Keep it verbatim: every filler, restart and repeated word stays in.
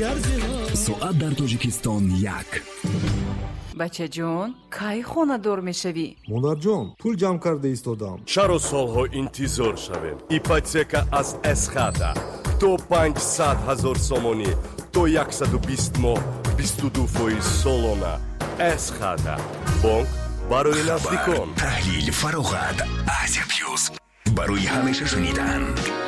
соат дар тоҷикистон як. бача ҷон, кай хонадор мешавӣ? монарҷон, пул ҷамъ карда истодам. чаро солҳо интизор шавем? ипотека аз эсхата то панҷсад ҳазор сомонӣ то яксаду бист моҳ бисту ду фоиз солона. эсхата бонк барои наздикон. таҳлил, фароғат, Азия Плюс барои ҳамеша шунидан.